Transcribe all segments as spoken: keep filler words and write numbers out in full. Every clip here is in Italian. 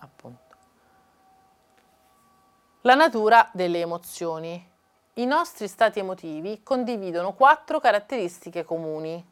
appunto. La natura delle emozioni. I nostri stati emotivi condividono quattro caratteristiche comuni.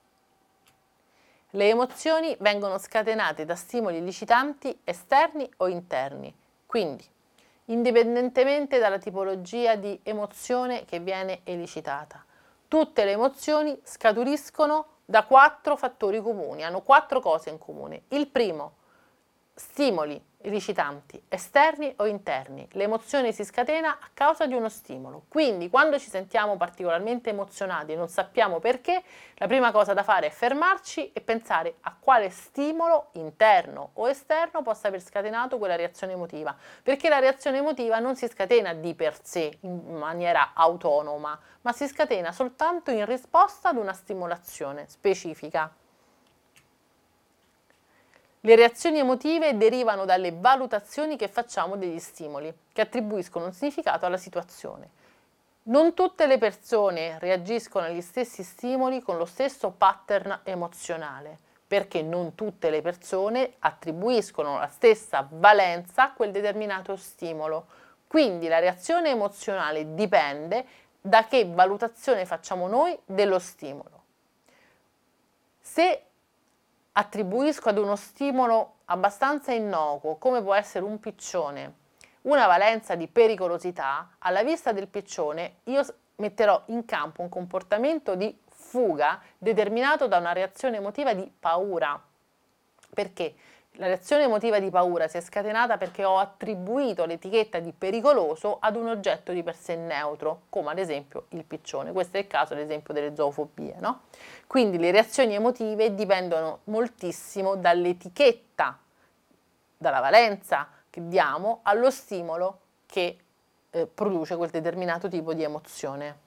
Le emozioni vengono scatenate da stimoli elicitanti esterni o interni, quindi indipendentemente dalla tipologia di emozione che viene elicitata. Tutte le emozioni scaturiscono da quattro fattori comuni, hanno quattro cose in comune. Il primo, stimoli elicitanti esterni o interni. L'emozione si scatena a causa di uno stimolo. Quindi quando ci sentiamo particolarmente emozionati e non sappiamo perché, la prima cosa da fare è fermarci e pensare a quale stimolo interno o esterno possa aver scatenato quella reazione emotiva. Perché la reazione emotiva non si scatena di per sé in maniera autonoma, ma si scatena soltanto in risposta ad una stimolazione specifica. Le reazioni emotive derivano dalle valutazioni che facciamo degli stimoli, che attribuiscono un significato alla situazione. Non tutte le persone reagiscono agli stessi stimoli con lo stesso pattern emozionale, perché non tutte le persone attribuiscono la stessa valenza a quel determinato stimolo. Quindi la reazione emozionale dipende da che valutazione facciamo noi dello stimolo. Se attribuisco ad uno stimolo abbastanza innocuo, come può essere un piccione, una valenza di pericolosità, alla vista del piccione io metterò in campo un comportamento di fuga determinato da una reazione emotiva di paura. Perché? La reazione emotiva di paura si è scatenata perché ho attribuito l'etichetta di pericoloso ad un oggetto di per sé neutro, come ad esempio il piccione. Questo è il caso, ad esempio, delle zoofobie, no? Quindi le reazioni emotive dipendono moltissimo dall'etichetta, dalla valenza che diamo allo stimolo che eh, produce quel determinato tipo di emozione.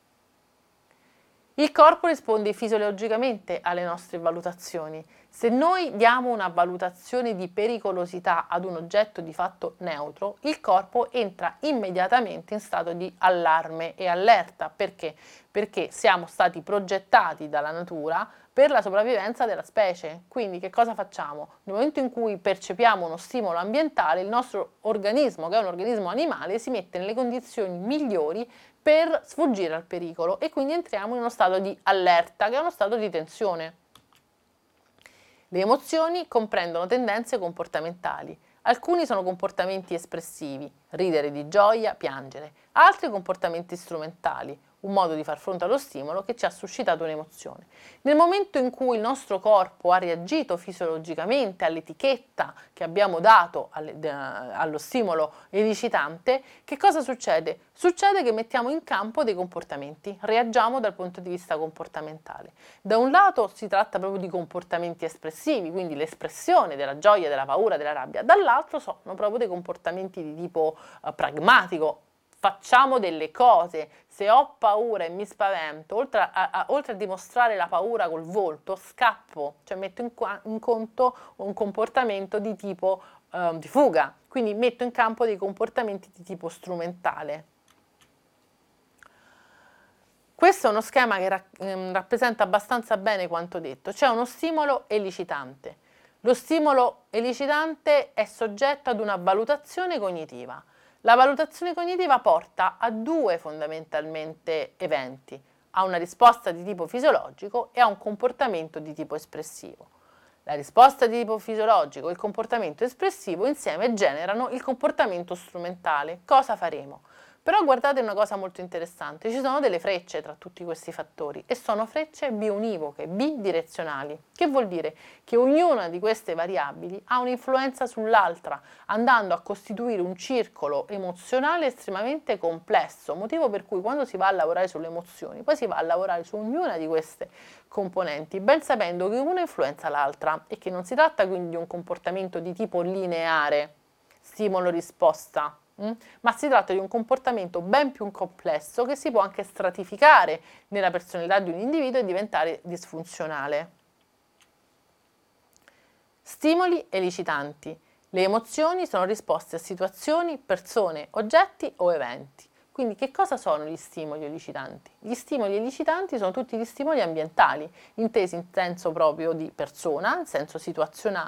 Il corpo risponde fisiologicamente alle nostre valutazioni. Se noi diamo una valutazione di pericolosità ad un oggetto di fatto neutro, il corpo entra immediatamente in stato di allarme e allerta. Perché? Perché siamo stati progettati dalla natura per la sopravvivenza della specie. Quindi che cosa facciamo? Nel momento in cui percepiamo uno stimolo ambientale, il nostro organismo, che è un organismo animale, si mette nelle condizioni migliori per sfuggire al pericolo e quindi entriamo in uno stato di allerta, che è uno stato di tensione. Le emozioni comprendono tendenze comportamentali. Alcuni sono comportamenti espressivi, ridere di gioia, piangere, altri comportamenti strumentali, un modo di far fronte allo stimolo che ci ha suscitato un'emozione. Nel momento in cui il nostro corpo ha reagito fisiologicamente all'etichetta che abbiamo dato allo stimolo elicitante, che cosa succede? Succede che mettiamo in campo dei comportamenti, reagiamo dal punto di vista comportamentale. Da un lato si tratta proprio di comportamenti espressivi, quindi l'espressione della gioia, della paura, della rabbia, dall'altro sono proprio dei comportamenti di tipo eh, pragmatico. Facciamo delle cose, se ho paura e mi spavento, oltre a, a, oltre a dimostrare la paura col volto, scappo, cioè metto in, in conto un comportamento di tipo eh, di fuga, quindi metto in campo dei comportamenti di tipo strumentale. Questo è uno schema che ra ehm, rappresenta abbastanza bene quanto detto. C'è uno stimolo elicitante. Lo stimolo elicitante è soggetto ad una valutazione cognitiva. La valutazione cognitiva porta a due fondamentalmente eventi, a una risposta di tipo fisiologico e a un comportamento di tipo espressivo. La risposta di tipo fisiologico e il comportamento espressivo insieme generano il comportamento strumentale. Cosa faremo? Però guardate una cosa molto interessante, ci sono delle frecce tra tutti questi fattori e sono frecce biunivoche, bidirezionali. Che vuol dire? Che ognuna di queste variabili ha un'influenza sull'altra, andando a costituire un circolo emozionale estremamente complesso, motivo per cui quando si va a lavorare sulle emozioni, poi si va a lavorare su ognuna di queste componenti, ben sapendo che una influenza l'altra e che non si tratta quindi di un comportamento di tipo lineare, stimolo-risposta, ma si tratta di un comportamento ben più complesso che si può anche stratificare nella personalità di un individuo e diventare disfunzionale. Stimoli elicitanti. Le emozioni sono risposte a situazioni, persone, oggetti o eventi. Quindi che cosa sono gli stimoli elicitanti? Gli stimoli elicitanti sono tutti gli stimoli ambientali, intesi in senso proprio di persona, in senso situazionale,